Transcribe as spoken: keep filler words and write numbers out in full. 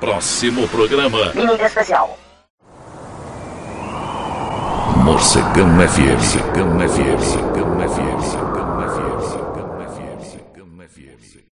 Próximo programa. Mímica especial. Morcegão F M. Morcegão F M. Morcegão F M. Morcegão F M. Morcegão F M.